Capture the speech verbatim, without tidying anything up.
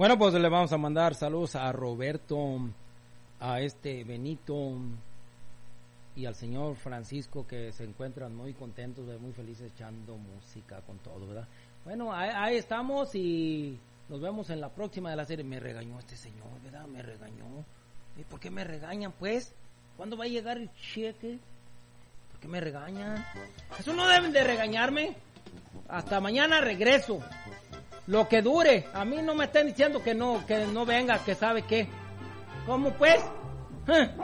Bueno, pues le vamos a mandar saludos a Roberto, a este Benito y al señor Francisco, que se encuentran muy contentos, muy felices echando música con todo, ¿verdad? Bueno, ahí, ahí estamos y nos vemos en la próxima de la serie. Me regañó este señor, ¿verdad? Me regañó. ¿Y por qué me regañan, pues? ¿Cuándo va a llegar el cheque? ¿Por qué me regañan? Eso no deben de regañarme. Hasta mañana regreso. Lo que dure. A mí no me estén diciendo que no, que no venga, que sabe qué. ¿Cómo pues?